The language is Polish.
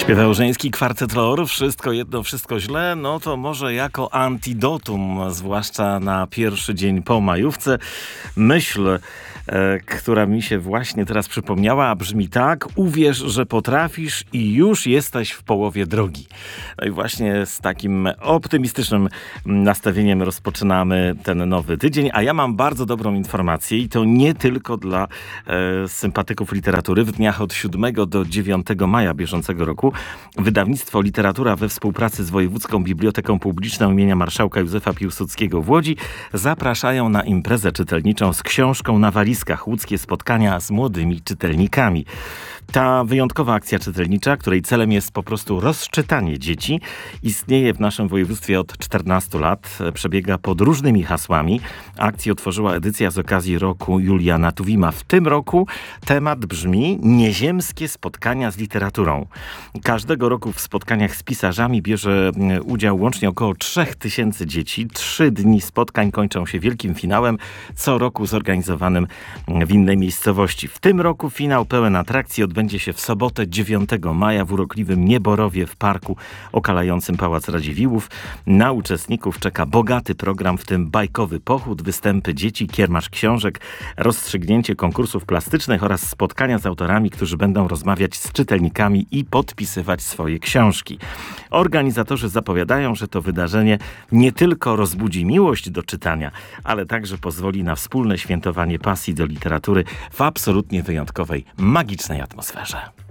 Śpiewał żeński kwartet Lor, wszystko jedno, wszystko źle, no to może jako antidotum, zwłaszcza na pierwszy dzień po majówce. Myśl, która mi się właśnie teraz przypomniała, brzmi tak: uwierz, że potrafisz i już jesteś w połowie drogi. No i właśnie z takim optymistycznym nastawieniem rozpoczynamy ten nowy tydzień, a ja mam bardzo dobrą informację i to nie tylko dla sympatyków literatury. W dniach od 7 do 9 maja bieżącego roku wydawnictwo Literatura we współpracy z Wojewódzką Biblioteką Publiczną imienia Marszałka Józefa Piłsudskiego w Łodzi zapraszają na imprezę czytelniczą z książką na walizkach. Łódzkie spotkania z młodymi czytelnikami. Ta wyjątkowa akcja czytelnicza, której celem jest po prostu rozczytanie dzieci, istnieje w naszym województwie od 14 lat. Przebiega pod różnymi hasłami. Akcję otworzyła edycja z okazji roku Juliana Tuwima. W tym roku temat brzmi: nieziemskie spotkania z literaturą. Każdego roku w spotkaniach z pisarzami bierze udział łącznie około 3000 dzieci. 3 dni spotkań kończą się wielkim finałem, co roku zorganizowanym w innej miejscowości. W tym roku finał pełen atrakcji odbędzie się w sobotę 9 maja w urokliwym Nieborowie w parku okalającym Pałac Radziwiłłów. Na uczestników czeka bogaty program, w tym bajkowy pochód, występy dzieci, kiermasz książek, rozstrzygnięcie konkursów plastycznych oraz spotkania z autorami, którzy będą rozmawiać z czytelnikami i podpisywać swoje książki. Organizatorzy zapowiadają, że to wydarzenie nie tylko rozbudzi miłość do czytania, ale także pozwoli na wspólne świętowanie pasji do literatury w absolutnie wyjątkowej, magicznej atmosferze.